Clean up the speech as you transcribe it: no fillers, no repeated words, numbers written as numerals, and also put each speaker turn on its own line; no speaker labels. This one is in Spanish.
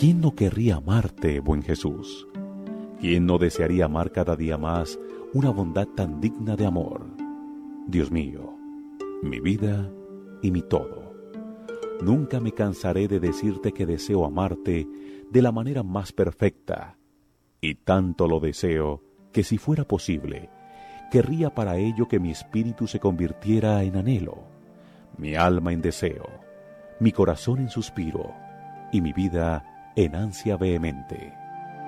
¿Quién no querría amarte, buen Jesús? ¿Quién no desearía amar cada día más una bondad tan digna de amor? Dios mío, mi vida y mi todo. Nunca me cansaré de decirte que deseo amarte de la manera más perfecta, y tanto lo deseo que si fuera posible, querría para ello que mi espíritu se convirtiera en anhelo, mi alma en deseo, mi corazón en suspiro y mi vida en ansia vehemente.